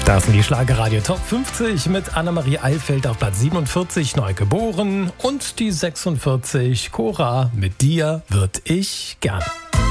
Das sind die Schlagerradio Top 50 mit Annemarie Eilfeld auf Platz 47, Neugeboren, und die 46, Cora, mit dir würd ich gern.